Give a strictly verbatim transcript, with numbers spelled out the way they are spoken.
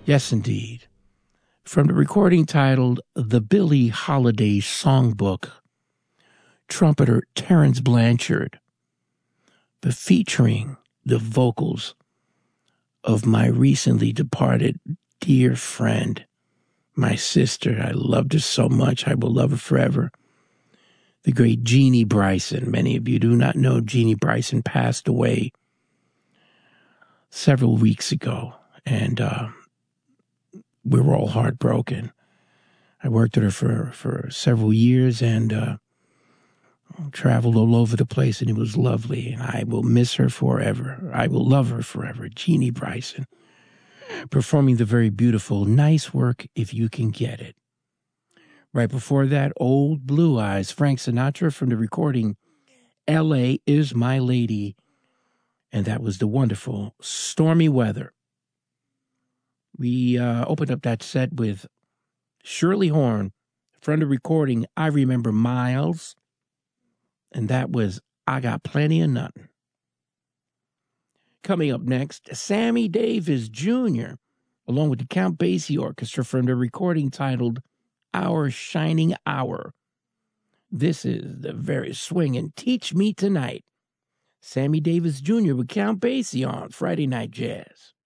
Yes, indeed. From the recording titled The Billie Holiday Songbook, trumpeter Terence Blanchard, but featuring the vocals of my recently departed dear friend, my sister. I loved her so much. I will love her forever. The great Jeannie Bryson. Many of you do not know Jeannie Bryson passed away several weeks ago, and uh, we were all heartbroken. I worked with her for, for several years and uh, traveled all over the place, and it was lovely, and I will miss her forever. I will love her forever. Jeannie Bryson, performing the very beautiful Nice Work If You Can Get It. Right before that, Old Blue Eyes, Frank Sinatra from the recording L A Is My Lady, and that was the wonderful Stormy Weather. We uh, opened up that set with Shirley Horn from the recording I Remember Miles, and that was I Got Plenty of Nothing. Coming up next, Sammy Davis Junior, along with the Count Basie Orchestra from the recording titled Our Shining Hour. This is the very swinging Teach Me Tonight. Sammy Davis Junior with Count Basie on Friday Night Jazz.